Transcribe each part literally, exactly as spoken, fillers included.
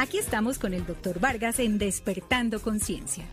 Aquí estamos con el doctor Vargas en Despertando Conciencia.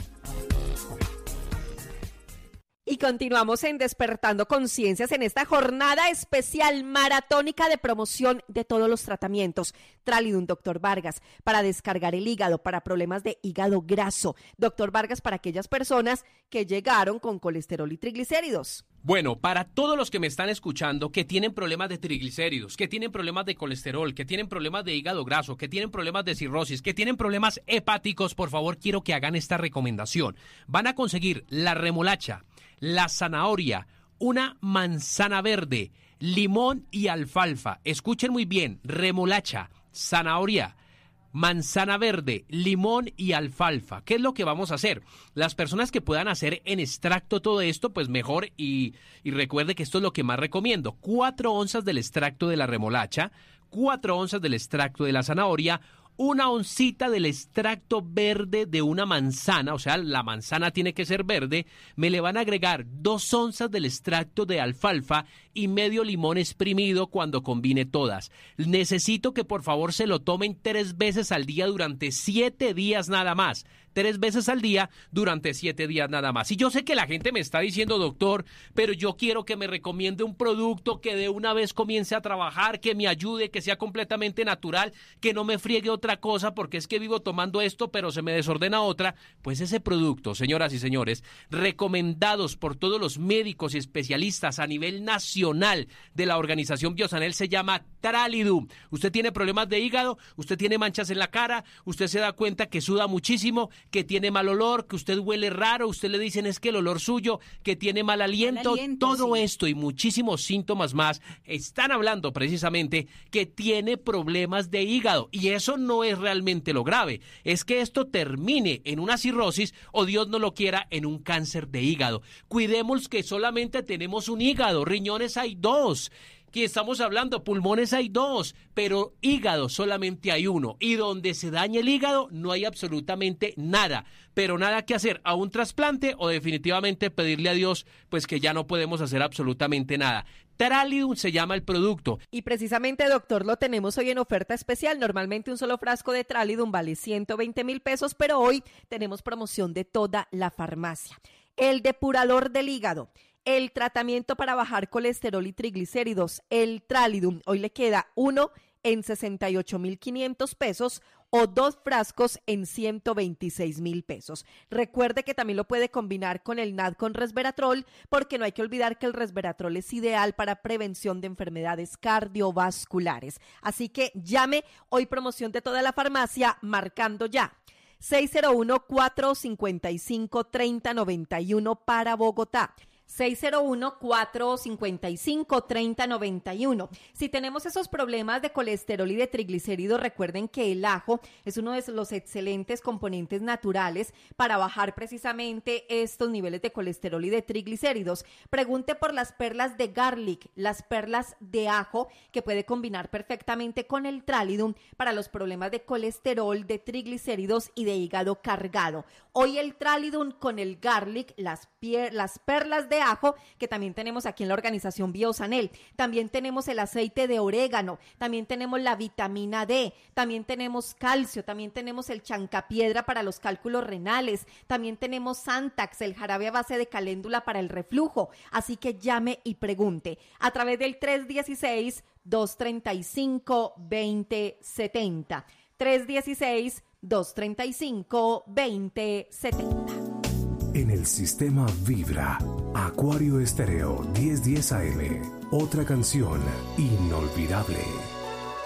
Y continuamos en Despertando Conciencias en esta jornada especial maratónica de promoción de todos los tratamientos. Tralidum, doctor Vargas, para descargar el hígado, para problemas de hígado graso. Doctor Vargas, para aquellas personas que llegaron con colesterol y triglicéridos. Bueno, para todos los que me están escuchando que tienen problemas de triglicéridos, que tienen problemas de colesterol, que tienen problemas de hígado graso, que tienen problemas de cirrosis, que tienen problemas hepáticos, por favor quiero que hagan esta recomendación. Van a conseguir la remolacha, la zanahoria, una manzana verde, limón y alfalfa. Escuchen muy bien, remolacha, zanahoria, manzana verde, limón y alfalfa. ¿Qué es lo que vamos a hacer? Las personas que puedan hacer en extracto todo esto, pues mejor, y, y recuerde que esto es lo que más recomiendo. Cuatro onzas del extracto de la remolacha, cuatro onzas del extracto de la zanahoria, una oncita del extracto verde de una manzana, o sea, la manzana tiene que ser verde, me le van a agregar dos onzas del extracto de alfalfa y medio limón exprimido cuando combine todas. Necesito que por favor se lo tomen tres veces al día durante siete días nada más. Tres veces al día durante siete días nada más. Y yo sé que la gente me está diciendo, doctor, pero yo quiero que me recomiende un producto que de una vez comience a trabajar, que me ayude, que sea completamente natural, que no me friegue otra cosa porque es que vivo tomando esto, pero se me desordena otra. Pues ese producto, señoras y señores, recomendados por todos los médicos y especialistas a nivel nacional de la organización Biosanel, se llama Tralidum. Usted tiene problemas de hígado, usted tiene manchas en la cara, usted se da cuenta que suda muchísimo, que tiene mal olor, que usted huele raro, usted le dicen es que el olor suyo, que tiene mal aliento, mal aliento todo sí. Esto y muchísimos síntomas más están hablando precisamente que tiene problemas de hígado, y eso no es realmente lo grave, es que esto termine en una cirrosis o Dios no lo quiera en un cáncer de hígado. Cuidemos que solamente tenemos un hígado, riñones hay dos. Que estamos hablando, pulmones hay dos, pero hígado solamente hay uno, y donde se daña el hígado no hay absolutamente nada, pero nada que hacer, a un trasplante o definitivamente pedirle a Dios pues que ya no podemos hacer absolutamente nada. Tralidum se llama el producto. Y precisamente, doctor, lo tenemos hoy en oferta especial. Normalmente un solo frasco de Tralidum vale ciento veinte mil pesos, pero hoy tenemos promoción de toda la farmacia. El depurador del hígado, el tratamiento para bajar colesterol y triglicéridos, el Tralidum, hoy le queda uno en sesenta y ocho mil quinientos pesos o dos frascos en ciento veintiséis mil pesos. Recuerde que también lo puede combinar con el N A D con resveratrol, porque no hay que olvidar que el resveratrol es ideal para prevención de enfermedades cardiovasculares. Así que llame, hoy promoción de toda la farmacia, marcando ya seis cero uno, cuatro cinco cinco, tres cero nueve uno para Bogotá. seis cero uno, cuatro cinco cinco, tres cero nueve uno. Si tenemos esos problemas de colesterol y de triglicéridos, recuerden que el ajo es uno de los excelentes componentes naturales para bajar precisamente estos niveles de colesterol y de triglicéridos. Pregunte por las perlas de garlic, las perlas de ajo, que puede combinar perfectamente con el Tralidum para los problemas de colesterol, de triglicéridos y de hígado cargado. Hoy el Tralidum con el garlic, las, pier- las perlas de ajo, que también tenemos aquí en la organización Biosanel. También tenemos el aceite de orégano, también tenemos la vitamina D, también tenemos calcio, también tenemos el chancapiedra para los cálculos renales, también tenemos Santax, el jarabe a base de caléndula para el reflujo. Así que llame y pregunte a través del tres uno seis, dos tres cinco, dos cero siete cero. tres uno seis, dos tres cinco, dos cero siete cero. En el sistema Vibra, Acuario Estéreo mil diez A M, otra canción inolvidable.